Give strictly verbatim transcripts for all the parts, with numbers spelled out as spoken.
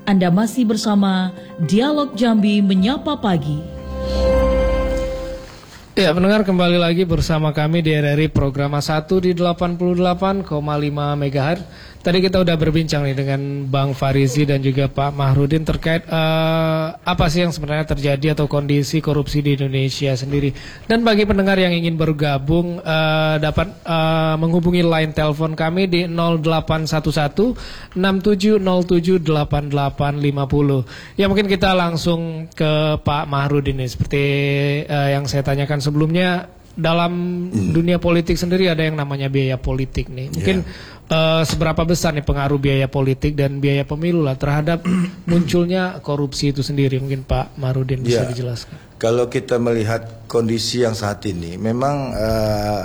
Anda masih bersama Dialog Jambi Menyapa Pagi. Ya, pendengar, kembali lagi bersama kami di R R I Programa satu di delapan puluh delapan koma lima megahertz. Tadi kita udah berbincang nih dengan Bang Farizi dan juga Pak Mahrudin terkait uh, apa sih yang sebenarnya terjadi atau kondisi korupsi di Indonesia sendiri. Dan bagi pendengar yang ingin bergabung uh, dapat uh, menghubungi line telepon kami di nol delapan satu satu enam tujuh nol tujuh delapan delapan lima nol. Ya, mungkin kita langsung ke Pak Mahrudin nih. Seperti uh, yang saya tanyakan sebelumnya, dalam hmm. dunia politik sendiri ada yang namanya biaya politik nih. Mungkin yeah. Uh, seberapa besar nih pengaruh biaya politik dan biaya pemilu lah terhadap munculnya korupsi itu sendiri? Mungkin Pak Mahrudin bisa ya, dijelaskan. Kalau kita melihat kondisi yang saat ini, memang uh,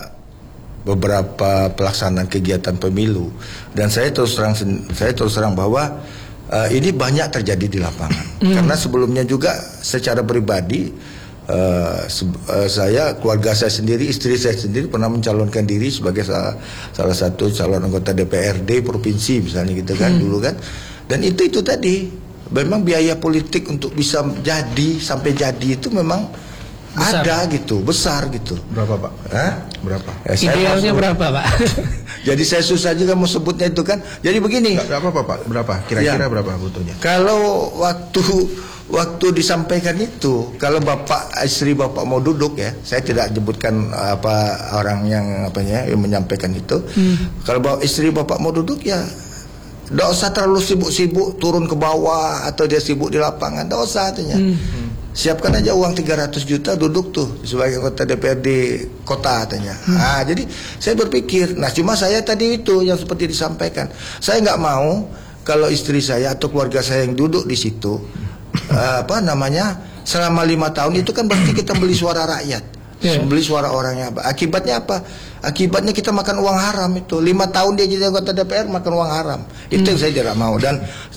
beberapa pelaksanaan kegiatan pemilu, dan saya terus terang saya terus terang bahwa uh, ini banyak terjadi di lapangan. Mm. Karena sebelumnya juga secara pribadi, Uh, uh, saya, keluarga saya sendiri, istri saya sendiri pernah mencalonkan diri sebagai salah, salah satu calon anggota D P R D provinsi misalnya gitu kan, hmm. dulu kan. Dan itu itu tadi memang biaya politik untuk bisa jadi sampai jadi itu memang besar. Ada gitu, besar gitu. Berapa Pak? Hah? Berapa? Ya, idealnya berapa Pak? Jadi saya susah juga mau sebutnya itu kan. Jadi begini. Nggak apa-apa Pak, berapa? Kira-kira ya, berapa butuhnya? Kalau waktu Waktu disampaikan itu, kalau bapak istri bapak mau duduk ya, saya tidak sebutkan apa orang yang apanya yang menyampaikan itu. Hmm. Kalau bapak, istri bapak mau duduk ya, tidak usah terlalu sibuk-sibuk turun ke bawah atau dia sibuk di lapangan, tidak usah artinya. Hmm. Siapkan aja uang tiga ratus juta duduk tuh sebagai anggota D P R D kota katanya. Hmm. Nah, jadi saya berpikir, nah cuma saya tadi itu yang seperti disampaikan, saya nggak mau kalau istri saya atau keluarga saya yang duduk di situ. Uh, apa namanya selama lima tahun itu kan berarti kita beli suara rakyat, yeah. beli suara orangnya. Akibatnya apa? Akibatnya kita makan uang haram itu. Lima tahun dia jadi anggota D P R makan uang haram. Itu hmm. yang saya tidak mau. Dan